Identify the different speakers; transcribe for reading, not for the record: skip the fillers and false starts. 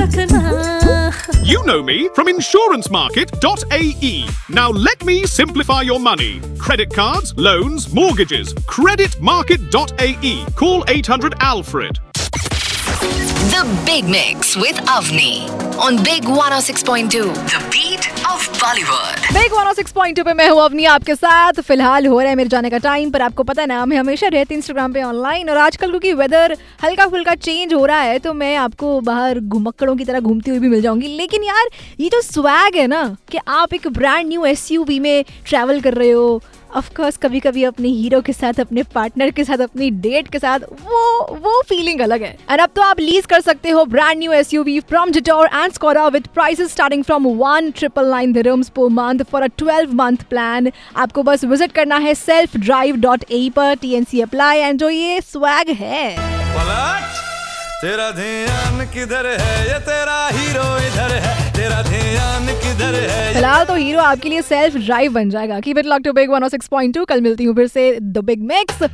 Speaker 1: रखना।
Speaker 2: You know me from insurancemarket.ae. Now let me simplify your money. Credit cards, loans, mortgages. Creditmarket.ae. Call 800 Alfred.
Speaker 3: The Big Mix with Avni on Big 106.2. The beat of Bollywood.
Speaker 1: Big 106.2 पे मैं हूँ अवनी आपके साथ। फिलहाल हो रहा है मेरे जाने का टाइम, पर आपको पता है ना मैं हमेशा रहती इंस्टाग्राम पे ऑनलाइन, और आजकल क्योंकि वेदर हल्का फुल्का चेंज हो रहा है तो मैं आपको बाहर घुमक्कड़ों की तरह घूमती हुई भी मिल जाऊंगी। लेकिन यार ये जो स्वैग है ना कि आप एक ब्रांड न्यू SUV में ट्रैवल कर रहे हो, ऑफ कोर्स कभी कभी अपने हीरो के साथ, अपने पार्टनर के साथ, अपनी डेट के साथ, वो फीलिंग अलग है। और अब तो आप लीज कर सकते हो brand new SUV from Jetour and Skoda with prices starting from 1,999 dirhams per month for a 12-month plan। आपको बस विजिट करना है selfdrive.ae पर, TNC अप्लाई, एंड जो ये स्वैग है।
Speaker 4: पलट तेरा ध्यान किधर है, ये तेरा हीरो इधर है, तेरा ध्यान किधर है।
Speaker 1: फिलहाल तो हीरो आपके लिए सेल्फ ड्राइव बन जाएगा। Keep it locked to big 106.2। कल मिलती हूँ फिर से द बिग मिक्स।